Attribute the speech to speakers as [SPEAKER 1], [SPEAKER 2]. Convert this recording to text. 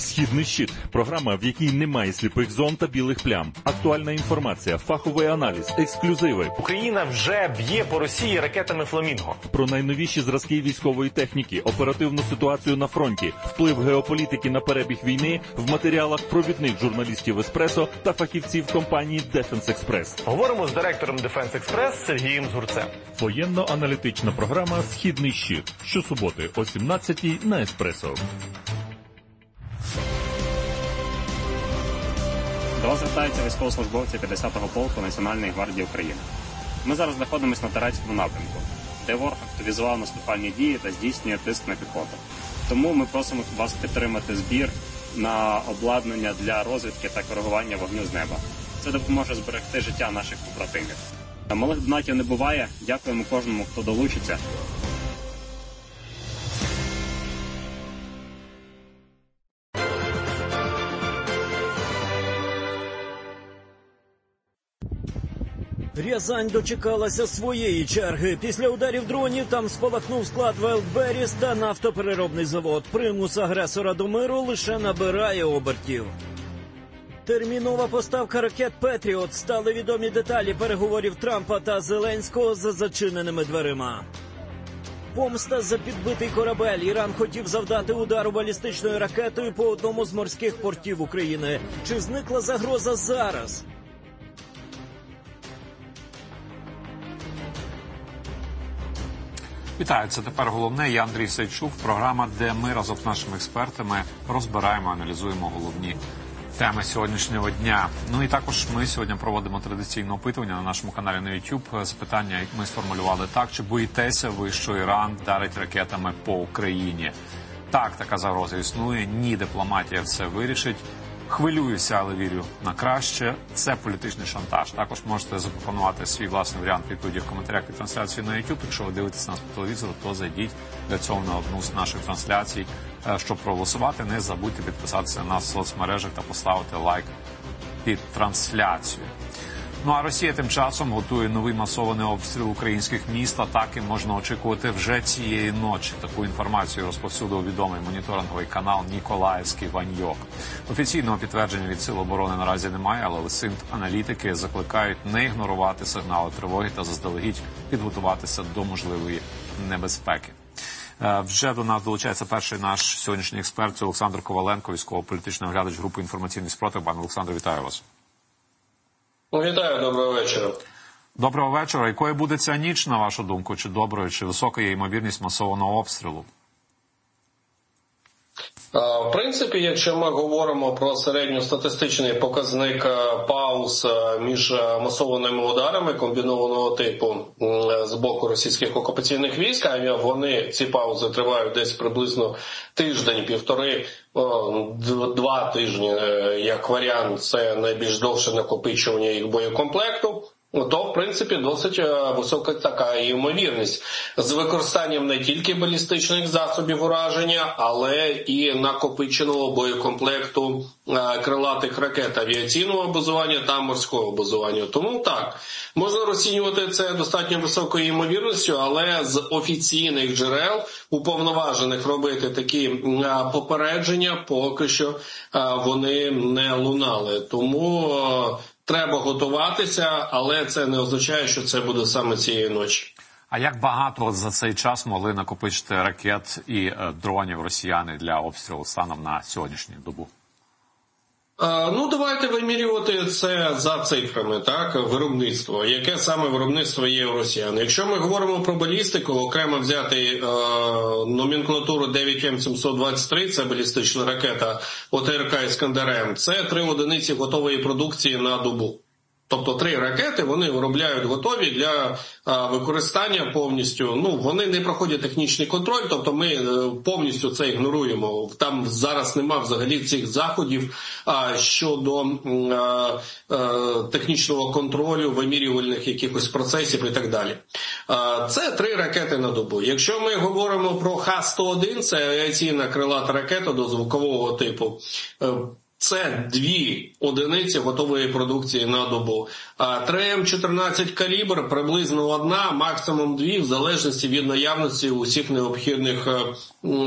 [SPEAKER 1] «Східний щит» – програма, в якій немає сліпих зон та білих плям. Актуальна інформація, фаховий аналіз, ексклюзиви.
[SPEAKER 2] Україна вже б'є по Росії ракетами «Фламінго».
[SPEAKER 1] Про найновіші зразки військової техніки, оперативну ситуацію на фронті, вплив геополітики на перебіг війни в матеріалах провідних журналістів «Еспресо» та фахівців компанії «Дефенс Експрес».
[SPEAKER 2] Говоримо з директором «Дефенс Експрес» Сергієм Згурцем.
[SPEAKER 1] Воєнно-аналітична програма «Східний щит». Щосуботи о 17-й на «Еспресо».
[SPEAKER 3] До вас звертаються військовослужбовці 50-го полку Національної гвардії України. Ми зараз знаходимося на Торецькому напрямку, де ворог активізував наступальні дії та здійснює тиск на піхоту. Тому ми просимо вас підтримати збір на обладнання для розвідки та коригування вогню з неба. Це допоможе зберегти життя наших побратимів. Малих донатів не буває. Дякуємо кожному, хто долучиться.
[SPEAKER 4] Рязань дочекалася своєї черги. Після ударів дронів там спалахнув склад Wildberries та нафтопереробний завод. Примус агресора до миру лише набирає обертів. Термінова поставка ракет «Петріот». Стали відомі деталі переговорів Трампа та Зеленського за зачиненими дверима. Помста за підбитий корабель. Іран хотів завдати удару балістичною ракетою по одному з морських портів України. Чи зникла загроза зараз?
[SPEAKER 5] Вітаю, це тепер головне. Я Андрій Сайчук. Програма, де ми разом з нашими експертами розбираємо, аналізуємо головні теми сьогоднішнього дня. Ну і також ми сьогодні проводимо традиційне опитування на нашому каналі на YouTube. Запитання ми сформулювали так: чи боїтеся ви, що Іран вдарить ракетами по Україні? Так, така загроза існує. Ні, дипломатія все вирішить. Хвилююся, але вірю на краще. Це політичний шантаж. Також можете запропонувати свій власний варіант відповіді в коментарях під трансляцією на YouTube. Якщо ви дивитесь нас по телевізору, то зайдіть для цього на одну з наших трансляцій, щоб проголосувати. Не забудьте підписатися на соцмережах та поставити лайк під трансляцію. Ну а Росія тим часом готує новий масований обстріл українських міст. Атаки можна очікувати вже цієї ночі. Таку інформацію розповсюдив відомий моніторинговий канал «Ніколаївський Ваньок». Офіційного підтвердження від Сил оборони наразі немає, але аналітики закликають не ігнорувати сигнали тривоги та заздалегідь підготуватися до можливої небезпеки. Вже до нас долучається перший наш сьогоднішній експерт, це Олександр Коваленко, військово-політичний оглядач групи «Інформаційний спротив». Пане Олександр, вітаю вас.
[SPEAKER 6] Вітаю, доброго вечора.
[SPEAKER 5] Доброго вечора. Якою буде ця ніч, на вашу думку? Чи доброю, чи висока є ймовірність масованого обстрілу?
[SPEAKER 6] В принципі, якщо ми говоримо про середньостатистичний показник пауз між масованими ударами комбінованого типу з боку російських окупаційних військ, ці паузи тривають десь приблизно тиждень-півтори, 2 тижні, як варіант, це найбільш довше накопичування їх боєкомплекту, то, в принципі, досить висока така ймовірність з використанням не тільки балістичних засобів ураження, але і накопиченого боєкомплекту крилатих ракет авіаційного базування та морського базування. Тому так, можна розцінювати це достатньо високою ймовірністю, але з офіційних джерел, уповноважених робити такі попередження, поки що вони не лунали. Тому треба готуватися, але це не означає, що це буде саме цієї ночі.
[SPEAKER 5] А як багато за цей час могли накопичити ракет і дронів росіяни для обстрілу станом на сьогоднішню добу?
[SPEAKER 6] Давайте вимірювати це за цифрами, так, виробництво. Яке саме виробництво є у росіян? Якщо ми говоримо про балістику, окремо взяти номенклатуру 9М723, це балістична ракета ОТРК «Іскандер-М», це 3 одиниці готової продукції на добу. Тобто 3 ракети вони виробляють готові для використання повністю. Вони не проходять технічний контроль, тобто ми повністю це ігноруємо. Там зараз нема взагалі цих заходів щодо технічного контролю, вимірювальних якихось процесів і так далі. Це 3 ракети на добу. Якщо ми говоримо про Х-101, це авіаційна крилата ракета дозвукового типу, це 2 одиниці готової продукції на добу. 3М14 калібр приблизно 1, максимум 2, в залежності від наявності усіх необхідних